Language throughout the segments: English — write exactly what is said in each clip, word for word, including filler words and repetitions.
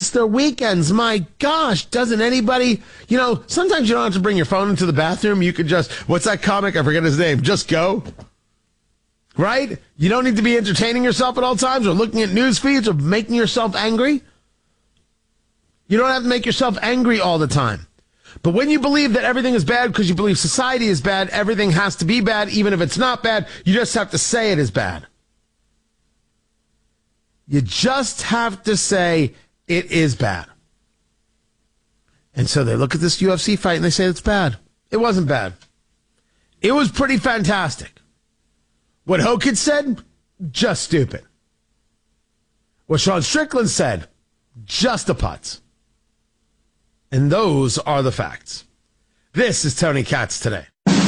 amongst their weekends. My gosh, doesn't anybody, you know, sometimes you don't have to bring your phone into the bathroom. You could just, what's that comic? I forget his name. Just go. Right? You don't need to be entertaining yourself at all times or looking at news feeds or making yourself angry. You don't have to make yourself angry all the time. But when you believe that everything is bad because you believe society is bad, everything has to be bad, even if it's not bad, you just have to say it is bad. You just have to say it is bad. And so they look at this U F C fight and they say it's bad. It wasn't bad. It was pretty fantastic. What Hogan said, just stupid. What Sean Strickland said, just a putz. And those are the facts. This is Tony Katz Today.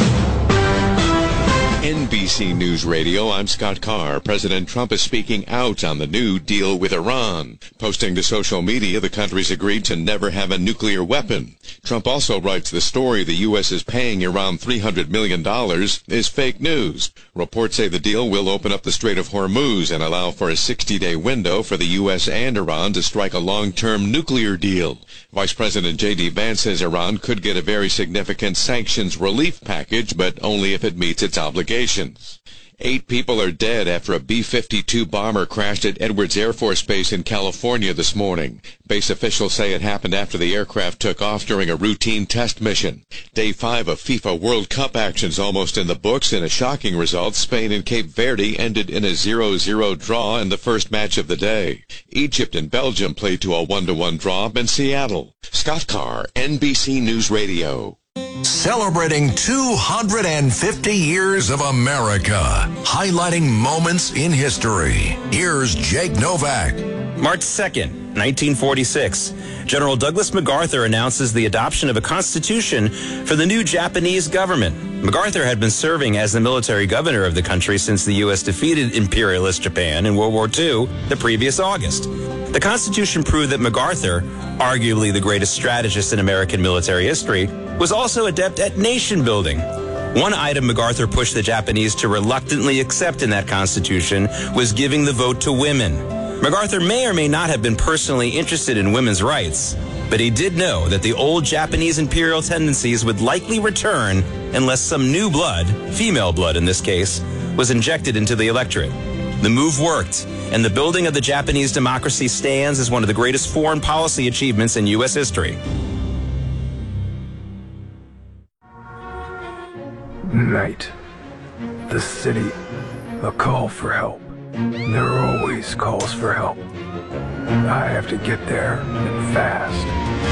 N B C News Radio, I'm Scott Carr. President Trump is speaking out on the new deal with Iran. Posting to social media, the country's agreed to never have a nuclear weapon. Trump also writes the story the U S is paying Iran three hundred million dollars is fake news. Reports say the deal will open up the Strait of Hormuz and allow for a sixty-day window for the U S and Iran to strike a long-term nuclear deal. Vice President J D Vance says Iran could get a very significant sanctions relief package, but only if it meets its obligations. Eight people are dead after a B fifty-two bomber crashed at Edwards Air Force Base in California this morning. Base officials say it happened after the aircraft took off during a routine test mission. Day five of FIFA World Cup action's almost in the books. In a shocking result, Spain and Cape Verde ended in a zero zero draw in the first match of the day. Egypt and Belgium played to a one to one draw in Seattle. Scott Carr, N B C News Radio. Celebrating two hundred fifty years of America, highlighting moments in history. Here's Jake Novak. March second, nineteen forty-six, General Douglas MacArthur announces the adoption of a constitution for the new Japanese government. MacArthur had been serving as the military governor of the country since the U S defeated imperialist Japan in World War Two the previous August. The Constitution proved that MacArthur, arguably the greatest strategist in American military history, was also adept at nation building. One item MacArthur pushed the Japanese to reluctantly accept in that Constitution was giving the vote to women. MacArthur may or may not have been personally interested in women's rights, but he did know that the old Japanese imperial tendencies would likely return unless some new blood, female blood in this case, was injected into the electorate. The move worked, and the building of the Japanese democracy stands as one of the greatest foreign policy achievements in U S history. Night. The city. A call for help. There are always calls for help. I have to get there and fast.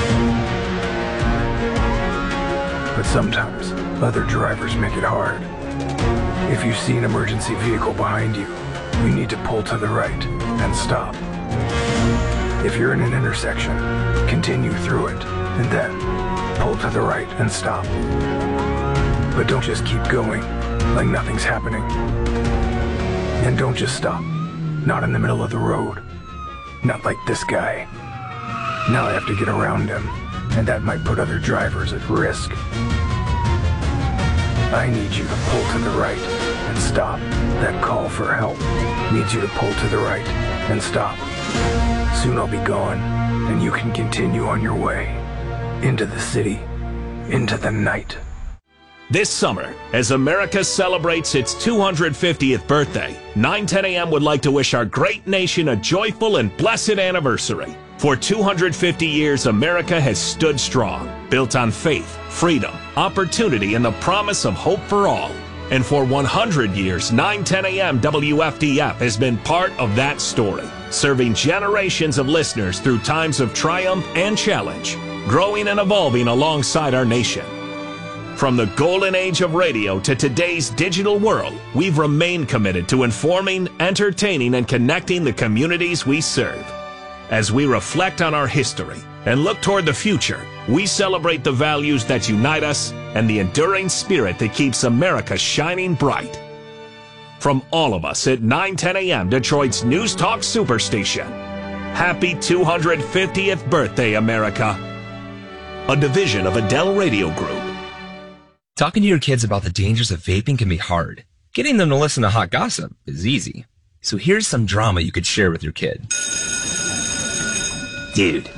But sometimes other drivers make it hard. If you see an emergency vehicle behind you, you need to pull to the right and stop. If you're in an intersection, continue through it and then pull to the right and stop. But don't just keep going like nothing's happening. And don't just stop. Not in the middle of the road. Not like this guy. Now I have to get around him, and that might put other drivers at risk. I need you to pull to the right and stop. That call for help needs you to pull to the right and stop. Soon I'll be gone, and you can continue on your way. Into the city. Into the night. This summer, as America celebrates its two hundred fiftieth birthday, nine ten A M would like to wish our great nation a joyful and blessed anniversary. For two hundred fifty years, America has stood strong, built on faith, freedom, opportunity, and the promise of hope for all. And for one hundred years, nine ten A M W F D F has been part of that story, serving generations of listeners through times of triumph and challenge, growing and evolving alongside our nation. From the golden age of radio to today's digital world, we've remained committed to informing, entertaining, and connecting the communities we serve. As we reflect on our history and look toward the future, we celebrate the values that unite us and the enduring spirit that keeps America shining bright. From all of us at nine ten A M, Detroit's News Talk Superstation, happy two hundred fiftieth birthday, America. A division of Adele Radio Group. Talking to your kids about the dangers of vaping can be hard. Getting them to listen to hot gossip is easy. So here's some drama you could share with your kid. Dude,